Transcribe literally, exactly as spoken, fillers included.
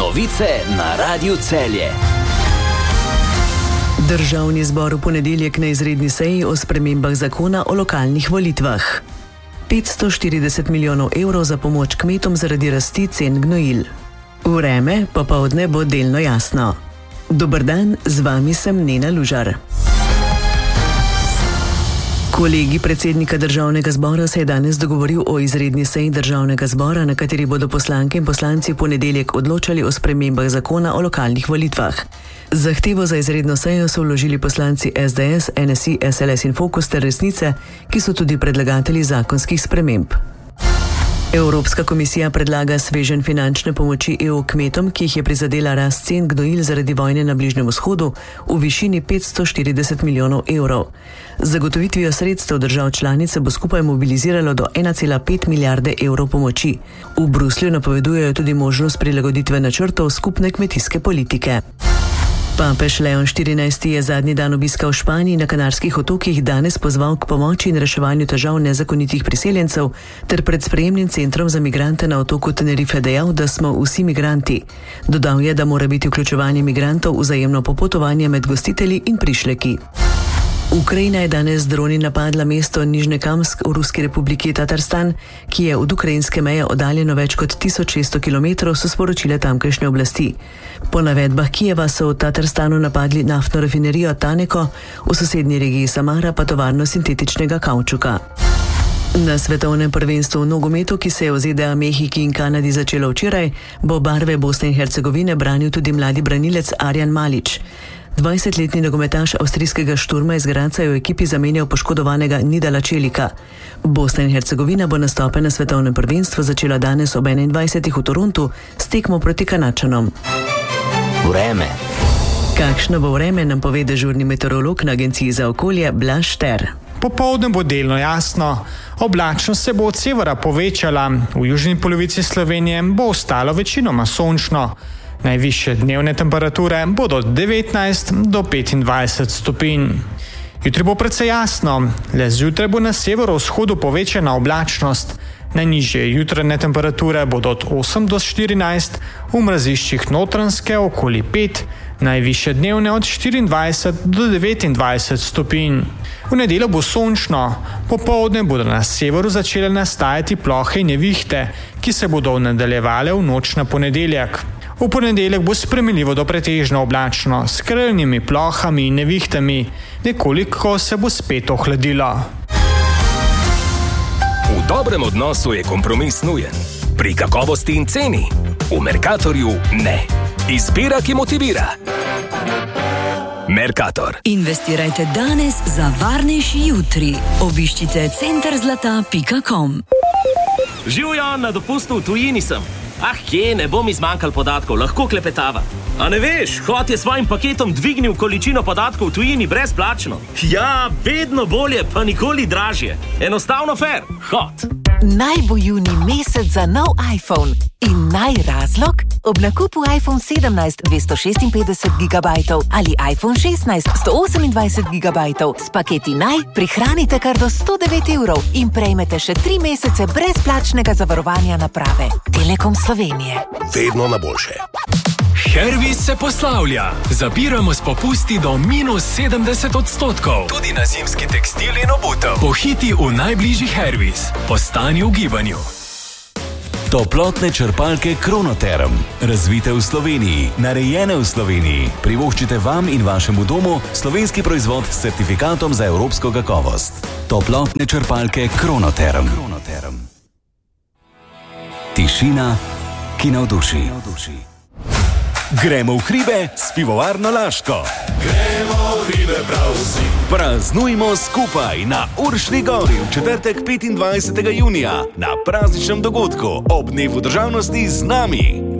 Novice na Radiu Celje. Državni zbor v ponedeljek na izredni seji o spremembah zakona o lokalnih volitvah. petsto štirideset milijonov evrov za pomoč kmetom zaradi rasti cen gnojil. Vreme pa popoldne bo delno jasno. Dober dan, z vami sem Nena Lužar. Kolegi predsednika Državnega zbora se je danes dogovoril o izredni seji Državnega zbora, na kateri bodo poslanke in poslanci v ponedeljek odločali o spremembah zakona o lokalnih volitvah. Zahtevo za izredno sejo so vložili poslanci S D S, N S I, S L S in Fokus ter Resnice, ki so tudi predlagatelji zakonskih sprememb. Evropska komisija predlaga sveženj finančne pomoči E U kmetom, ki jih je prizadela rast cen gnojil zaradi vojne na Bližnjem vzhodu, v višini petsto štirideset milijonov evrov. Z zagotovitvijo sredstev držav članice bo skupaj mobiliziralo do ena cela pet milijarde evrov pomoči. V Bruslju napovedujejo tudi možnost prilagoditve načrtov skupne kmetijske politike. Papež Leon štirinajsti je zadnji dan obiska v Španiji na Kanarskih otokih danes pozval k pomoči in reševanju težav nezakonitih priseljencev ter pred sprejemnim centrom za migrante na otoku Tenerife dejal, da smo vsi migranti. Dodal je, da mora biti vključevanje migrantov vzajemno popotovanje med gostitelji in prišleki. Ukrajina je danes z droni napadla mesto Nižnekamsk v Ruski republiki Tatarstan, ki je od ukrajinske meje oddaljeno več kot tisoč šeststo kilometrov, so sporočile tamkajšnje oblasti. Po navedbah Kijeva so v Tatarstanu napadli naftno rafinerijo Taneko, v sosednji regiji Samara pa tovarno sintetičnega kavčuka. Na svetovnem prvenstvu v nogometu, ki se je v Z D A, Mehiki in Kanadi začelo včeraj, bo barve Bosne in Hercegovine branil tudi mladi branilec Arjan Malić. dvajsetletni nogometaš avstrijskega Šturma iz Gradca je v ekipi zamenjal poškodovanega Nidala Čelika. Bosna in Hercegovina bo nastope na svetovnem prvenstvu začela danes ob enaindvajsetih v Torontu s tekmo proti Kanačanom. Vreme. Kakšno bo vreme, nam pove dežurni meteorolog na Agenciji za okolje Blaž Šter. Popoldne bo delno jasno. Oblačnost se bo od severa povečala. V južni polovici Slovenije bo ostalo večinoma sončno. Najvišje dnevne temperature bodo od devetnajst do petindvajset stopinj. Jutri bo precej jasno, le zjutraj bo na severovzhodu povečana oblačnost. Najnižje jutranje temperature bodo od osem do štirinajst, v mraziščih Notranjske okoli pet, najvišje dnevne od štiriindvajset do devetindvajset stopinj. V nedeljo bo sončno, popoldne bodo na severu začele nastajati plohe in nevihte, ki se bodo nadaljevale v noč na ponedeljek. V ponedeljek bo spremenljivo do pretežno oblačno, s krajnimi plohami in nevihtami, nekoliko se bo spet ohladilo. V dobrem odnosu je kompromis nujen. Pri kakovosti in ceni v Mercatorju ne. Izbira, ki motivira. Mercator. Investirajte danes za varnejši jutri. Obiščite center zlata pika com. Živjo, na dopustu v tujini sem. Ah, kje, ne bo mi zmanjkal podatkov, lahko klepetava. A ne veš, Hot je svojim paketom dvignil količino podatkov v tujini brezplačno. Ja, vedno bolje, pa nikoli dražje. Enostavno fair, Hot. Naj bo juni mesec za nov iPhone. In naj razlog? Ob nakupu iPhone sedemnajst dvesto šestinpetdeset gigabajtov ali iPhone šestnajst sto osemindvajset gigabajtov s paketi naj prihranite kar do sto devet evrov in prejmete še tri mesece brezplačnega zavarovanja naprave. Telekom Slovenije. Vedno na boljše. Hervis se poslavlja. Zapiramo s popusti do minus sedemdeset odstotkov. Tudi na zimski tekstil in obutev. Pohiti v najbližji Hervis. Ostani v gibanju. Toplotne črpalke Kronoterm. Razvite v Sloveniji, narejene v Sloveniji. Privoščite vam in vašemu domu slovenski proizvod s certifikatom za evropsko kakovost. Toplotne črpalke Kronoterm. Kronoterm. Tišina, ki navduši. Gremo v hribe s pivovarno Laško. Gremo v hribe prav vsi. Praznujmo skupaj na Uršni gori v četrtek petindvajsetega junija na prazničnem dogodku ob dnevu državnosti z nami.